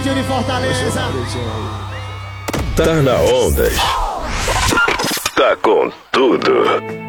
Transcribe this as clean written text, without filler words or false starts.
Pretinho de Fortaleza. Tá na onda. Tá com tudo.